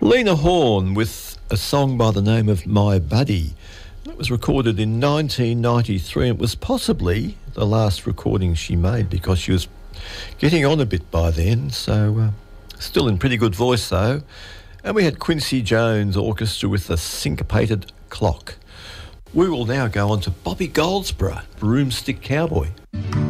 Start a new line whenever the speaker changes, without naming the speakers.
Lena Horne with a song by the name of My Buddy. It was recorded in 1993 and it was possibly the last recording she made because she was getting on a bit by then, so still in pretty good voice though. And we had Quincy Jones Orchestra with the Syncopated Clock. We will now go on to Bobby Goldsboro, Broomstick Cowboy.